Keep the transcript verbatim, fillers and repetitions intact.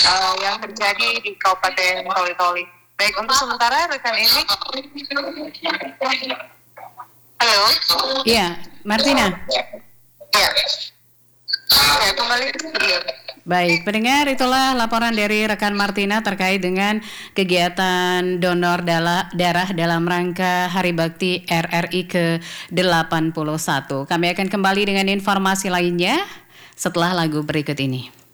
uh, yang terjadi di Kabupaten Toli-Toli. Baik, untuk sementara rekan ini. Halo. Iya, Martina. Ya. Ya, kembali ke studio. Baik, pendengar, itulah laporan dari rekan Martina terkait dengan kegiatan donor dala, darah dalam rangka Hari Bakti R R I ke delapan puluh satu. Kami akan kembali dengan informasi lainnya setelah lagu berikut ini.